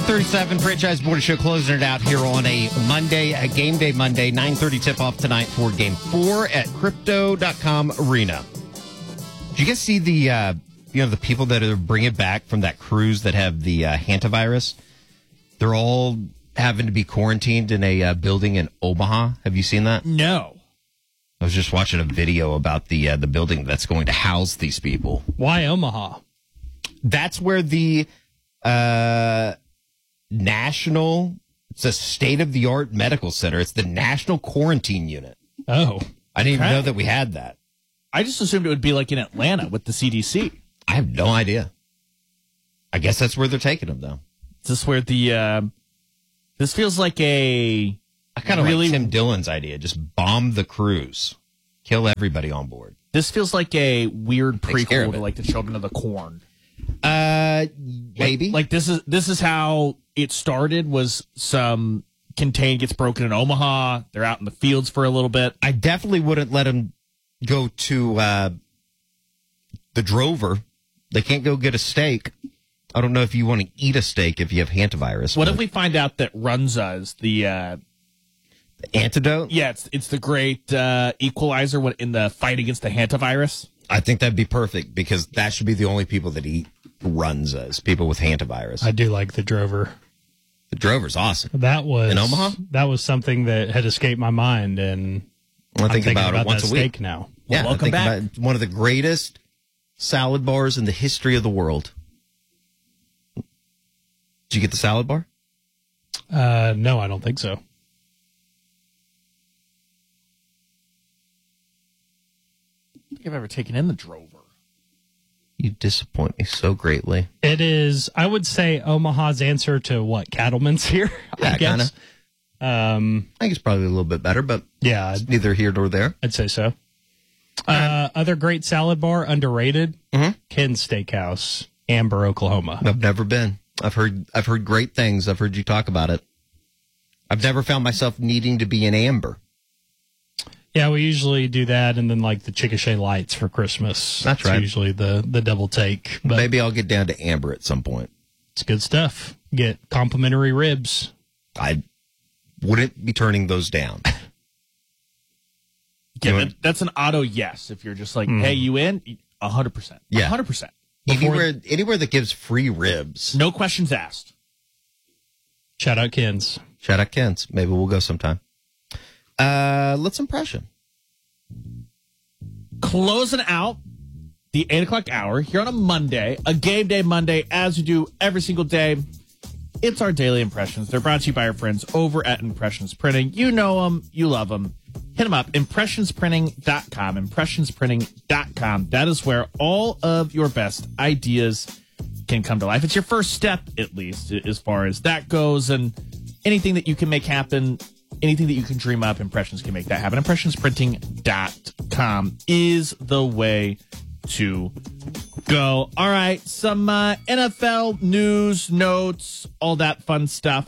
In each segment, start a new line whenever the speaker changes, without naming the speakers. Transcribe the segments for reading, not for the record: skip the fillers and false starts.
9:37, Franchise Morning Show closing it out here on a Monday, a game day Monday, 9:30 tip-off tonight for Game 4 at Crypto.com Arena. Did you guys see the people that are bringing back from that cruise that have the hantavirus? They're all having to be quarantined in a building in Omaha. Have you seen that?
No.
I was just watching a video about the building that's going to house these people.
Why Omaha?
That's where the it's a state-of-the-art medical center. It's the National Quarantine Unit.
Oh.
I didn't even know that we had that.
I just assumed it would be like in Atlanta with the CDC.
I have no idea. I guess that's where they're taking them, though.
Is this where this feels like
I kind of like Tim Dillon's idea. Just bomb the cruise. Kill everybody on board.
This feels like a weird prequel to like the Children of the Corn.
Maybe.
Like this is how it started, was some contained gets broken in Omaha. They're out in the fields for a little bit.
I definitely wouldn't let them go to the Drover. They can't go get a steak. I don't know if you want to eat a steak if you have hantavirus.
What if we find out that Runza is the
antidote?
Yeah, it's the great equalizer in the fight against the hantavirus.
I think that'd be perfect because that should be the only people that eat Runzas, people with hantavirus.
I do like the Drover.
The Drover's awesome.
That was
in Omaha.
That was something that had escaped my mind, and
I'm thinking about it once a week
steak now.
Yeah,
welcome back.
One of the greatest salad bars in the history of the world. Did you get the salad bar?
No, I don't think so.
I don't think I've ever taken in the Drover.
You disappoint me so greatly.
It is, I would say, Omaha's answer to what Cattleman's here.
Yeah,
I guess.
I think it's probably a little bit better, but
yeah,
it's neither here nor there.
I'd say so. Other great salad bar, underrated. Ken's Steakhouse, Amber, Oklahoma.
I've never been. I've heard great things. I've heard you talk about it. I've never found myself needing to be in Amber.
Yeah, we usually do that, and then like the Chickasha Lights for Christmas.
That's right.
Usually the double take. But
maybe I'll get down to Amber at some point.
It's good stuff. Get complimentary ribs.
I wouldn't be turning those down.
Yeah, that's an auto yes. If you're just like, hey, you in? 100%.
Yeah,
100%.
Anywhere that gives free ribs,
no questions asked.
Shout out Ken's.
Shout out Ken's. Maybe we'll go sometime. Let's impression.
Closing out the 8 o'clock hour here on a Monday, a game day Monday, as we do every single day. It's our daily impressions. They're brought to you by our friends over at Impressions Printing. You know them. You love them. Hit them up. Impressionsprinting.com. Impressionsprinting.com. That is where all of your best ideas can come to life. It's your first step, at least, as far as that goes. And anything that you can make happen, anything that you can dream up, Impressions can make that happen. Impressionsprinting.com is the way to go. All right, some NFL news, notes, all that fun stuff.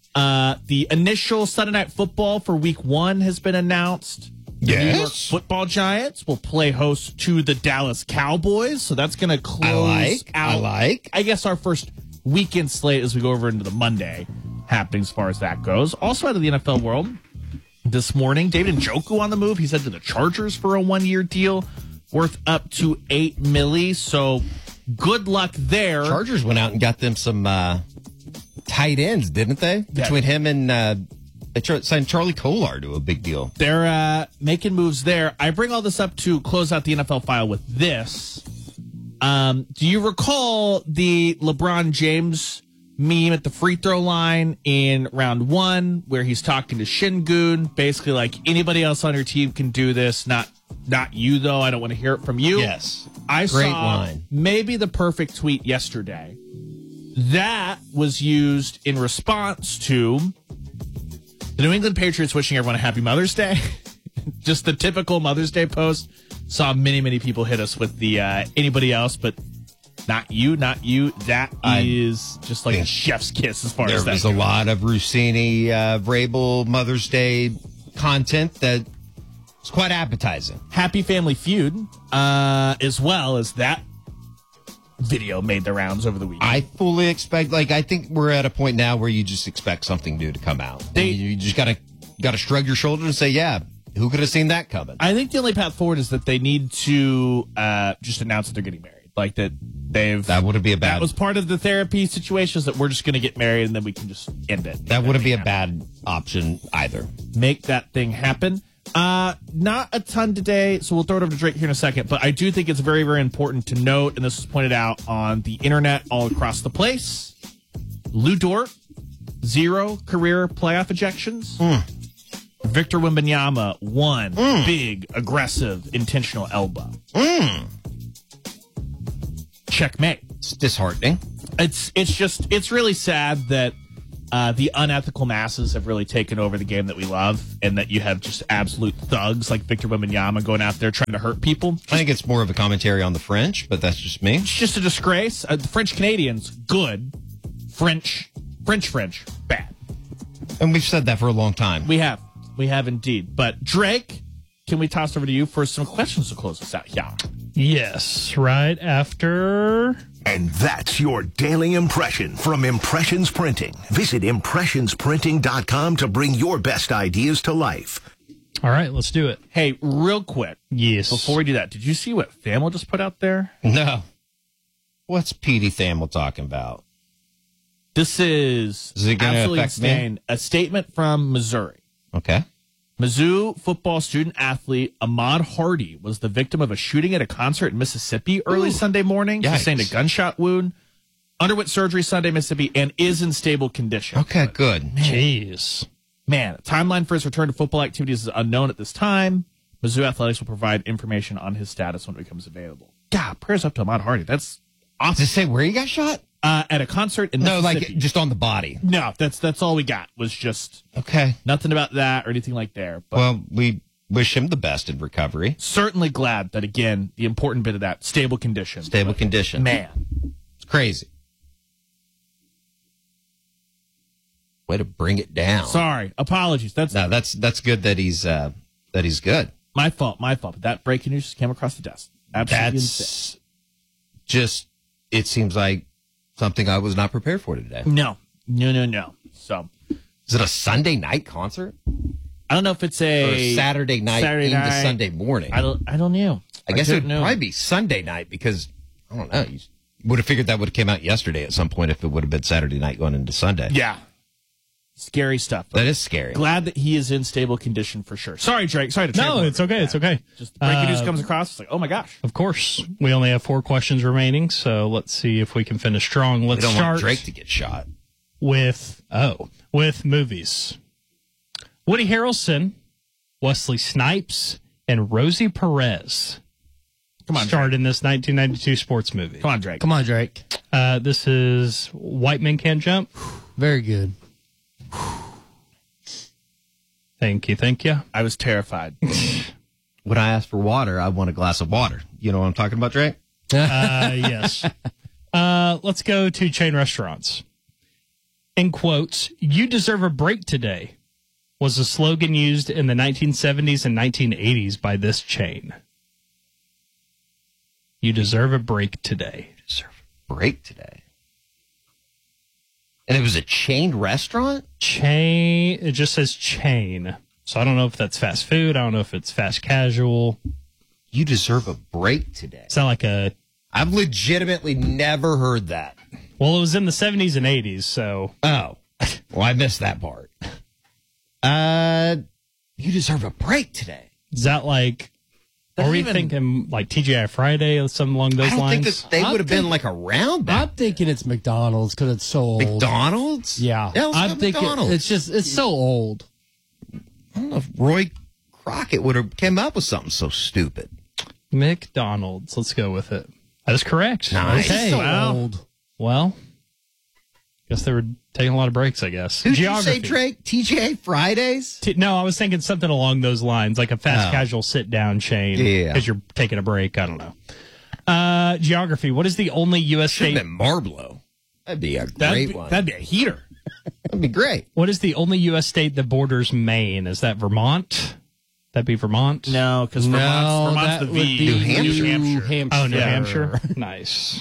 The initial Sunday Night Football for Week 1 has been announced. The New York Football Giants will play host to the Dallas Cowboys, so that's going to close out. I guess our first weekend slate as we go over into the Monday happening as far as that goes. Also out of the NFL world this morning, David Njoku on the move. He's headed to the Chargers for a 1-year deal worth up to $8 million. So good luck there.
Chargers went out and got them some tight ends, didn't they? Between him and they signed Charlie Kolar to a big deal.
They're making moves there. I bring all this up to close out the NFL file with this. Do you recall the LeBron James meme at the free throw line in round 1 where he's talking to Şengün, basically like anybody else on your team can do this, not you though. I don't want to hear it from you.
Yes.
I
Great
saw
line.
Maybe the perfect tweet yesterday. That was used in response to the New England Patriots wishing everyone a happy Mother's Day. Just the typical Mother's Day post. Saw many people hit us with the anybody else, but not you. That is just like a chef's kiss as far as that.
There was a lot of Rossini, Vrabel Mother's Day content that was quite appetizing.
Happy Family Feud, as well as that video made the rounds over the weekend.
I fully expect, I think we're at a point now where you just expect something new to come out. You just gotta shrug your shoulders and say, yeah, who could have seen that coming?
I think the only path forward is that they need to just announce that they're getting married. Like that
That wouldn't be a bad.
That was part of the therapy situations that we're just going to get married and then we can just end it.
That wouldn't be a bad option either.
Make that thing happen. Not a ton today, so we'll throw it over to Drake here in a second. But I do think it's very, very important to note, and this was pointed out on the internet all across the place. Lou Dort, 0 career playoff ejections. Victor Wembanyama, 1 big, aggressive, intentional elbow. Checkmate.
It's disheartening.
It's really sad that the unethical masses have really taken over the game that we love, and that you have just absolute thugs like Victor Wembanyama going out there trying to hurt people.
I think it's more of a commentary on the French, but that's just me.
It's just a disgrace. The French Canadians, good. French, bad.
And we've said that for a long time.
We have indeed. But Drake, can we toss over to you for some questions to close us out? Yeah.
Yes, right after.
And that's your daily impression from Impressions Printing. Visit impressionsprinting.com to bring your best ideas to life.
All right, let's do it.
Hey, real quick.
Yes.
Before we do that, did you see what Thamel just put out there?
No. What's Petey Thamel talking about?
This is
it gonna
absolutely
affect me?
insane. A statement from Missouri.
Okay.
Mizzou football student athlete Ahmad Hardy was the victim of a shooting at a concert in Mississippi early Sunday morning.
Yikes.
Sustained a gunshot wound, underwent surgery Sunday, Mississippi, and is in stable condition.
Okay, good.
Jeez.
Man, a timeline for his return to football activities is unknown at this time. Mizzou Athletics will provide information on his status when it becomes available. God, prayers up to Ahmad Hardy. That's
Awesome. To say where you got shot?
at a concert in
No,
Mississippi.
just on the body.
No, that's all we got was just
Okay.
nothing about that or anything like there. But
Well, we wish him the best in recovery.
certainly glad that, again, the important bit of that, stable condition.
Stable condition.
Man.
It's crazy. Way to bring it down.
Sorry. Apologies. That's
No, that's good that he's good.
my fault. But that breaking news just came across the desk. Absolutely insane.
That's just, it seems like something I was not prepared for today.
No. So,
Is it a Sunday night concert?
I don't know if it's
Or
a
Saturday night into
night.
Sunday morning?
I don't know.
I guess it would
couldn't know.
probably be Sunday night because, I don't know, you would have figured that would have came out yesterday at some point if it would have been Saturday night going into Sunday.
Yeah. Scary stuff.
That is scary.
Glad that he is in stable condition for sure. Sorry, Drake. Sorry to
No,
trample
it's
over
okay.
that.
It's okay.
Just the breaking news comes across. It's like, oh my gosh.
Of course. We only have 4 questions remaining, so let's see if we can finish strong.
We
Let's
don't
start
want Drake to get shot.
with movies. Woody Harrelson, Wesley Snipes, and Rosie Perez
Come on,
starred in this 1992 sports movie.
Come on, Drake.
Come on, Drake.
This is White Men Can't Jump.
Very good.
Thank you.
I was terrified.
When I ask for water, I want a glass of water. You know what I'm talking about, Drake?
Yes. Let's go to chain restaurants. In quotes, "You deserve a break today," was a slogan used in the 1970s and 1980s by this chain. You deserve a break today.
Deserve a break today. And it was a chain restaurant?
Chain, it just says chain. So I don't know if that's fast food. I don't know if it's fast casual.
You deserve a break today.
It's not like a,
I've legitimately never heard that.
well, it was in the 70s and 80s, so.
Oh. Well, I missed that part. You deserve a break today.
Is that like, are we thinking like TGI Friday or something along those
I don't
lines?
think that they would have been like around that.
I'm thinking it's McDonald's because it's so old.
McDonald's?
Yeah.
let's
I'm
go
thinking
McDonald's.
it's so old.
I don't know if Roy Crockett would have came up with something so stupid.
McDonald's. Let's go with it. That is correct.
Nice.
Okay.
So
Wow.
old.
Well, guess they were taking a lot of breaks, I guess.
Who'd you say, Drake? TGA Fridays?
No, I was thinking something along those lines, like a fast casual sit-down chain.
Yeah.
Because you're taking a break. I don't know. Geography. What is the only U.S.
Should
state?
have been Marbleau. That'd be a great one.
That'd be a heater.
That'd be great.
What is the only U.S. state that borders Maine? Is that Vermont? That'd be Vermont?
No, because Vermont's the
that
V.
would be
New Hampshire.
New Hampshire.
Oh, New Hampshire. Nice.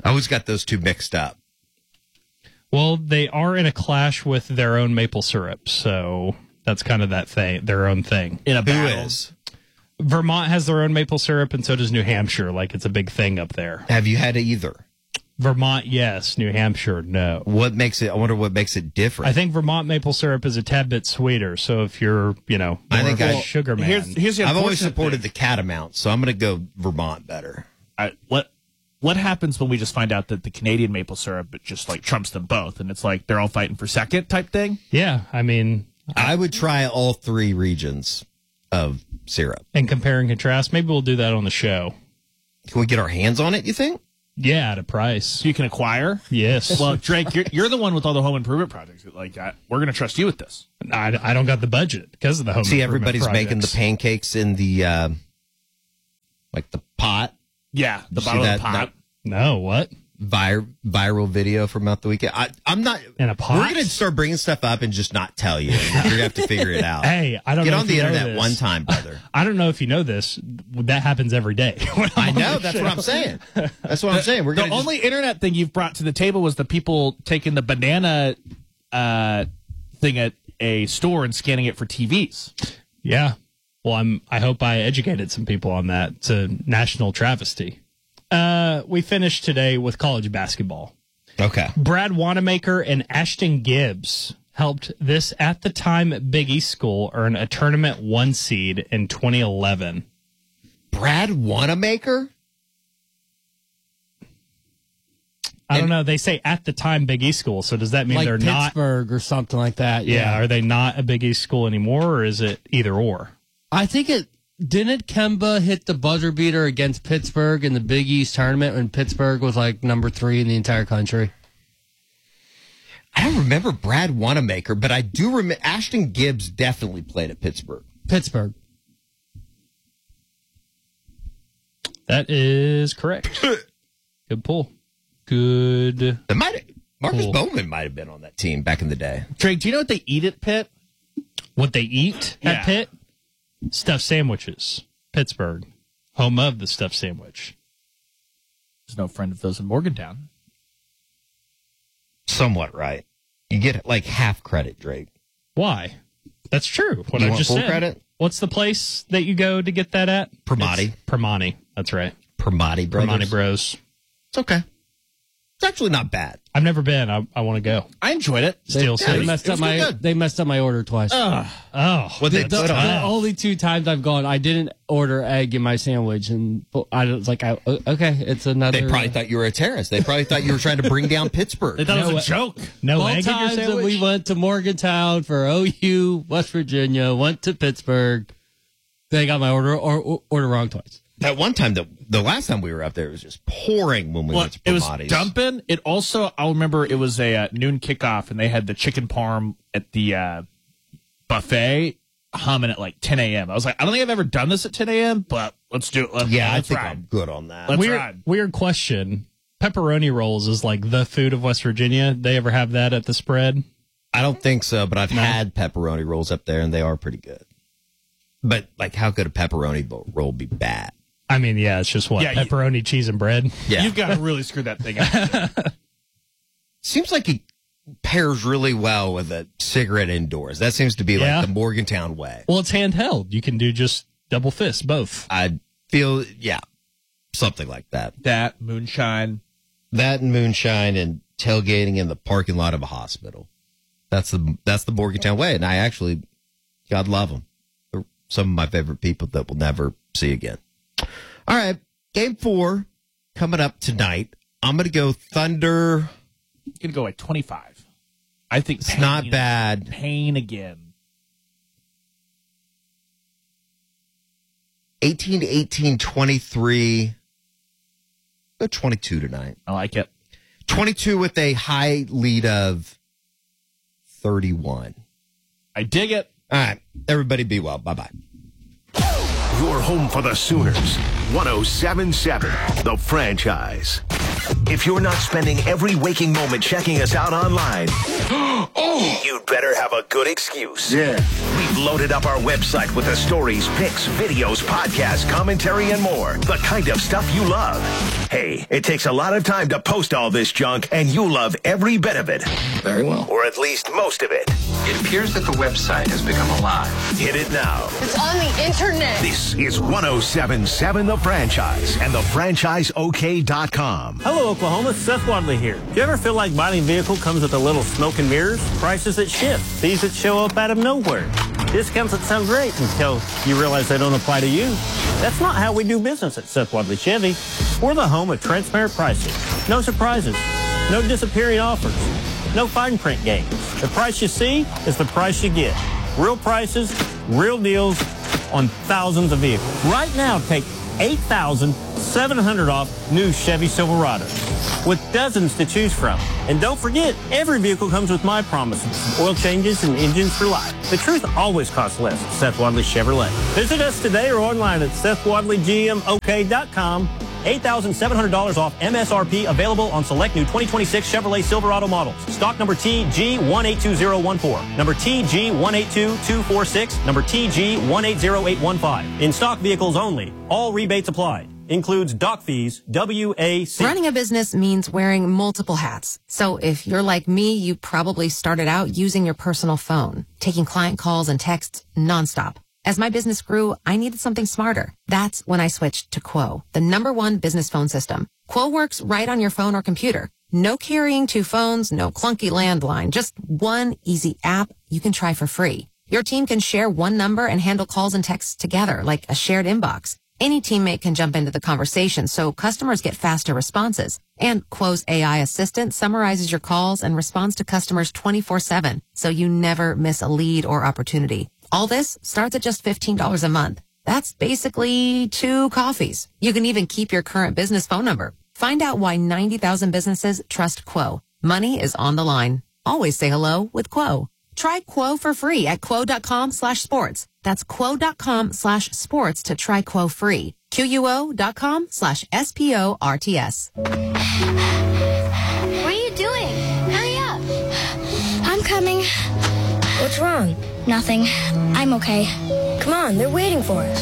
I always got those two mixed up.
Well, they are in a clash with their own maple syrup, so that's kind of that thing, their own thing.
In a
Who
battle.
is?
Vermont has their own maple syrup, and so does New Hampshire. Like, it's a big thing up there.
Have you had either?
Vermont, yes. New Hampshire, no.
What makes it? I wonder what makes it different.
I think Vermont maple syrup is a tad bit sweeter. So if you're, more
I think
of a
I-
sugar man.
Here's the
I've always
unfortunate
supported
thing.
the Catamount, so I'm going to go Vermont better.
What happens when we just find out that the Canadian maple syrup just like trumps them both, and it's like they're all fighting for second type thing?
Yeah, I mean,
I would try all three regions of syrup.
and compare and contrast. Maybe we'll do that on the show.
Can we get our hands on it, you think?
Yeah, at a price.
So you can acquire.
Yes.
Well, Drake, you're the one with all the home improvement projects. Like, we're going to trust you with this.
I don't got the budget because of the home
See,
improvement
everybody's making the
projects.
pancakes in the, like the pot.
Yeah, the
See
bottom of
that-
the pot.
No, what?
Viral video from out the weekend. I'm not.
In a pot?
We're going to start bringing stuff up and just not tell you. You're going to have to figure it out.
Hey, I don't
Get
know
on
if
the
you know
internet
this.
one time, brother.
I don't know if you know this. That happens every day.
I know. That's what I'm saying. That's what I'm saying. We're
The
going to
only internet thing you've brought to the table was the people taking the banana thing at a store and scanning it for TVs.
Yeah. Well, I hope I educated some people on that. It's a national travesty. We finished today with college basketball.
Okay.
Brad Wanamaker and Ashton Gibbs helped this at the time Big East school earn a tournament 1 seed in 2011.
Brad Wanamaker?
I don't know. They say at the time Big East school. So does that mean
Like
they're not?
Pittsburgh or something like that.
Yeah. Are they not a Big East school anymore, or is it either or?
I think didn't Kemba hit the buzzer beater against Pittsburgh in the Big East tournament when Pittsburgh was like number 3 in the entire country?
I don't remember Brad Wanamaker, but I do remember Ashton Gibbs definitely played at Pittsburgh.
Pittsburgh.
That is correct. Good pull. Good.
Marcus
Cool.
Bowman might have been on that team back in the day.
Drake, do you know what they eat at Pitt?
What they eat
Yeah.
at Pitt? Stuffed sandwiches. Pittsburgh, home of the stuffed sandwich.
There's no friend of those in Morgantown.
Somewhat right. You get like half credit, Drake.
Why? That's true. What
You
I
want
just
full
said.
credit?
What's the place that you go to get that at?
Primanti.
It's Primanti. That's right.
Primanti Brothers.
Primanti Bros.
It's okay. It's actually not bad.
I've never been. I want to go.
I enjoyed it.
Steel
They
City.
messed
it
up
was good.
they messed up my order twice.
Oh,
What they
The
put on it.
only 2 times I've gone, I didn't order egg in my sandwich, and I was like, okay, it's another.
They probably thought you were a terrorist. They probably thought you were trying to bring down Pittsburgh.
They thought it
No,
was a joke.
no
both
egg in your
times that
sandwich?
we went to Morgantown for OU, West Virginia, went to Pittsburgh. They got my order wrong twice.
That one time, the last time we were up there, it was just pouring when we
Well,
went to
it was
Primanti's.
dumping. It also, I'll remember it was a noon kickoff, and they had the chicken parm at the buffet humming at like 10 a.m. I was like, I don't think I've ever done this at 10 a.m., but let's do it.
Yeah, I
let's
think
ride.
I'm good on that.
Let's
weird,
ride.
weird question. Pepperoni rolls is like the food of West Virginia. They ever have that at the spread?
I don't think so, but I've had pepperoni rolls up there, and they are pretty good. But like, how could a pepperoni roll be bad?
I mean, yeah, it's just what?
Yeah,
Pepperoni, cheese, and bread.
Yeah,
You've got to really screw that thing up.
seems like it pairs really well with a cigarette indoors. That seems to be
Yeah.
like the Morgantown way.
Well, it's handheld. You can do just double fist, both.
I feel, yeah, something like that.
That, moonshine.
That and moonshine and tailgating in the parking lot of a hospital. That's the Morgantown way, and I actually, God love them. They're some of my favorite people that we'll never see again. All right, game 4 coming up tonight. I'm going to go Thunder.
I'm going to go at 25. I think
It's not bad.
Pain again.
18-18, 23. Go 22 tonight.
I like it.
22 with a high lead of 31.
I dig it.
All right, everybody be well. Bye-bye.
Your home for the Sooners. 107.7, The Franchise. If you're not spending every waking moment checking us out online, you'd better have a good excuse. Yeah. We We've loaded up our website with the stories, pics, videos, podcasts, commentary, and more. The kind of stuff you love. Hey, it takes a lot of time to post all this junk, and you love every bit of it.
Very well.
Or at least most of it.
It appears that the website has become alive.
Hit it now.
It's on the internet.
This is 107.7 The Franchise and thefranchiseok.com.
Hello, Oklahoma. Seth Wadley here. Do you ever feel like buying a vehicle comes with a little smoke and mirrors? Prices that shift, fees that show up out of nowhere, discounts that sound great until you realize they don't apply to you. That's not how we do business at Seth Wadley Chevy. We're the home of transparent pricing. No surprises. No disappearing offers. No fine print games. The price you see is the price you get. Real prices, real deals on thousands of vehicles. Right now, take $8,700 off new Chevy Silverado with dozens to choose from. And don't forget, every vehicle comes with my promises, oil changes and engines for life. The truth always costs less at Seth Wadley Chevrolet. Visit us today or online at SethWadleyGMOK.com. $8,700 off MSRP available on select new 2026 Chevrolet Silverado models. Stock number TG1822014, number TG182246, number TG180815. In stock vehicles only. All rebates applied. Includes dock fees, WAC.
Running a business means wearing multiple hats. So if you're like me, you probably started out using your personal phone, taking client calls and texts nonstop. As my business grew, I needed something smarter. That's when I switched to Quo, the #1 business phone system. Quo works right on your phone or computer. No carrying 2 phones, no clunky landline, just one easy app you can try for free. Your team can share one number and handle calls and texts together like a shared inbox. Any teammate can jump into the conversation so customers get faster responses. And Quo's AI assistant summarizes your calls and responds to customers 24/7, so you never miss a lead or opportunity. All this starts at just $15 a month. That's basically 2 coffees. You can even keep your current business phone number. Find out why 90,000 businesses trust Quo. Money is on the line. Always say hello with Quo. Try Quo for free at quo.com/sports. That's quo.com/sports to try Quo free. QUO.com/SPORTS.
What are you doing? Hurry up. I'm coming.
What's wrong?
Nothing. I'm okay.
Come on, they're waiting for us.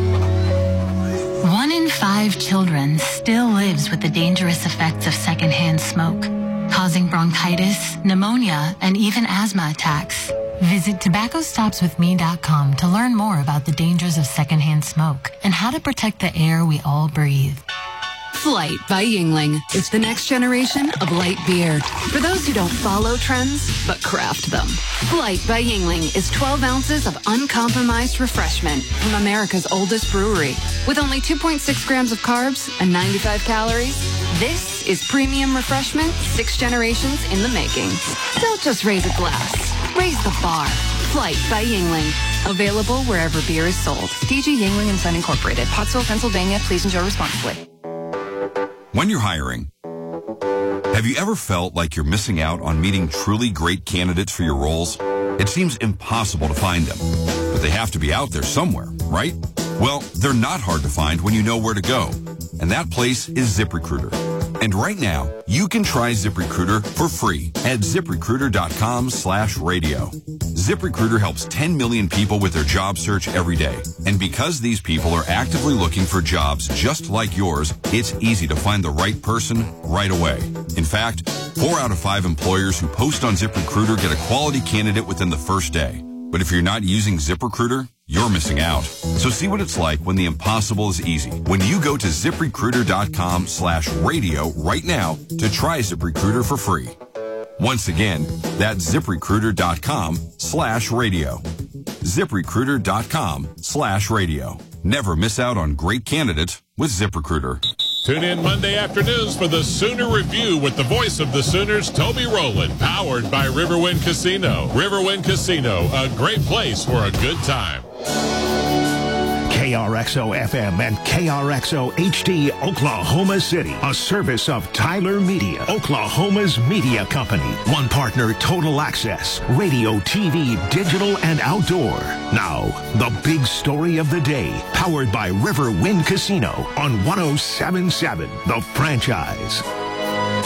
1 in 5 children still lives with the dangerous effects of secondhand smoke, causing bronchitis, pneumonia, and even asthma attacks. Visit tobaccostopswithme.com to learn more about the dangers of secondhand smoke and how to protect the air we all breathe.
Flight by Yuengling. It's the next generation of light beer. For those who don't follow trends, but craft them. Flight by Yuengling is 12 ounces of uncompromised refreshment from America's oldest brewery. With only 2.6 grams of carbs and 95 calories, this is premium refreshment 6 generations in the making. Don't just raise a glass. Raise the bar. Flight by Yuengling. Available wherever beer is sold. DG Yuengling & Son Incorporated. Pottsville, Pennsylvania. Please enjoy responsibly.
When you're hiring, have you ever felt like you're missing out on meeting truly great candidates for your roles? It seems impossible to find them, but they have to be out there somewhere, right? Well, they're not hard to find when you know where to go, and that place is ZipRecruiter. And right now, you can try ZipRecruiter for free at ZipRecruiter.com/radio. ZipRecruiter helps 10 million people with their job search every day. And because these people are actively looking for jobs just like yours, it's easy to find the right person right away. In fact, 4 out of 5 employers who post on ZipRecruiter get a quality candidate within the first day. But if you're not using ZipRecruiter, you're missing out. So see what it's like when the impossible is easy. When you go to ZipRecruiter.com/radio right now to try ZipRecruiter for free. Once again, that's ZipRecruiter.com/radio. ZipRecruiter.com/radio. Never miss out on great candidates with ZipRecruiter.
Tune in Monday afternoons for the Sooner Review with the voice of the Sooners, Toby Rowland, powered by Riverwind Casino. Riverwind Casino, a great place for a good time.
KRXO FM and KRXO HD Oklahoma City, a service of Tyler Media, Oklahoma's media company. One partner, Total Access, radio, TV, digital, and outdoor. Now, the big story of the day, powered by Riverwind Casino on 107.7 The Franchise.